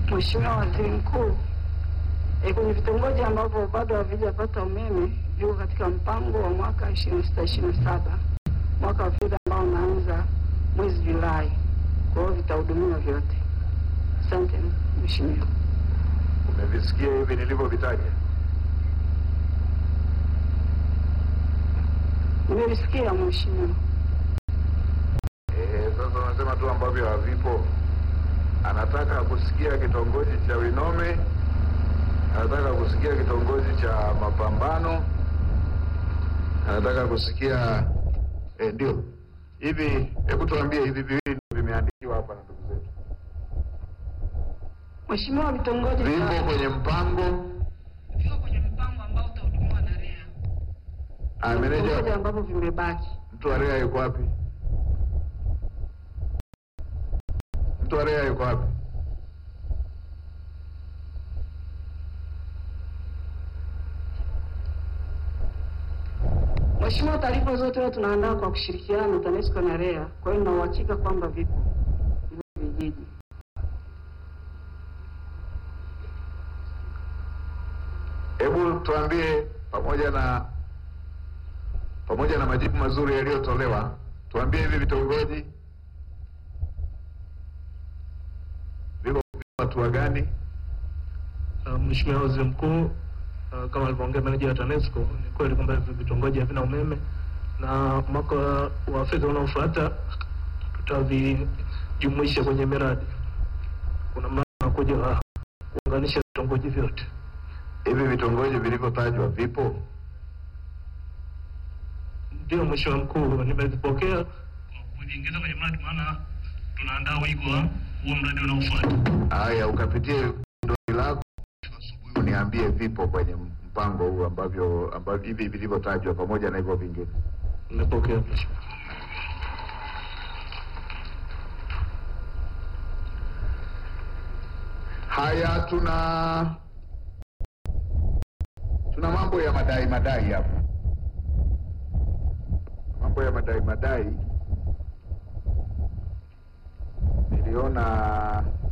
Mheshimiwa Waziri Mkuu, kwenye vitongoji ambavyo bado havijapata umeme viko katika mpango wa mwaka 26-27, mwaka wa fedha ambao unaanza mwezi Julai. Kwa hiyo vitahudumiwa vyote. Asante Mheshimiwa. Umevisikia hivi nilivyovitaja? Nimevisikia Mheshimiwa. Sasa unasema tu ambavyo havipo. Anataka kusikia kitongoji cha Winome, anataka kusikia kitongoji cha Mapambano, anataka kusikia ndio. Hivi hebu tuambie, hivi viwili vimeandikiwa hapa na ndugu zetu. Mheshimiwa, vitongoji vipo kwenye mpango, ambao utahudumiwa na REA. Meneja, ambapo vimebaki. Mtu wa REA yuko wapi? Mtu wa REA yuko wapi? Mheshimiwa, taarifa zote leo tunaandaa kwa kushirikiana na TANESCO na REA. Kwa hiyo nina uhakika kwamba vipo vijiji. Hebu tuambie, pamoja na majibu mazuri yaliyotolewa, tuambie hivi vitongoji viko hatua gani? Mheshimiwa Waziri Mkuu, kama alivyoongea meneja wa TANESCO, ni kweli kwamba hivi vitongoji havina umeme, na mwaka wa fedha unaofuata tutavijumuisha kwenye miradi. Kuna mradi unakuja wa kuunganisha vitongoji vyote. Hivi vitongoji vilivyotajwa vipo? Ndio Mheshimiwa Mkuu, nimevipokea kuviingiza kwenye mradi, maana tunaandaa wigo wa huo mradi unaofuata. Haya, ukapitie ndio lako asubuhi uniambie vipo kwenye mpango huu ambavyo hivi vilivyotajwa pamoja na hivyo vingine. Nimepokea Mheshimiwa. Haya, tuna mambo ya madai hapa. Mambo ya madai niliona